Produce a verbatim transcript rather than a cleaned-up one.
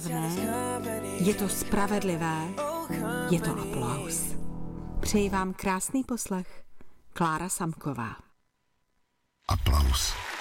správné, je to spravedlivé, je to aplaus. Přeji vám krásný poslech. Klára Samková. Aplaus.